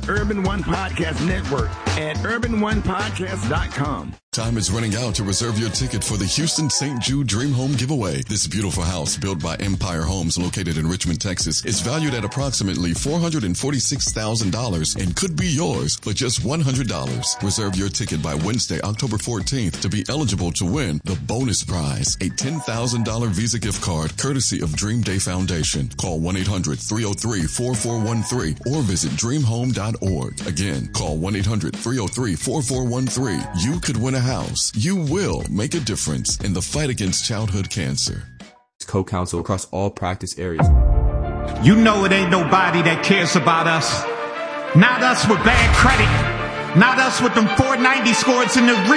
Urban One Podcast Network at urbanonepodcast.com. Time is running out to reserve your ticket for the Houston St. Jude Dream Home Giveaway. This beautiful house, built by Empire Homes, located in Richmond, Texas, is valued at approximately $446,000 and could be yours for just $100. Reserve your ticket by Wednesday, October 14th to be eligible to win the bonus prize, a $10,000 Visa gift card courtesy of Dream Day Foundation. Call 1-800-303-4413 or visit dreamhome.org. Again, call 1-800-303-4413. You could win a house. You will make a difference in the fight against childhood cancer. Co-counsel across all practice areas. You know it ain't nobody that cares about us. Not us with bad credit. Not us with them 490 scores in the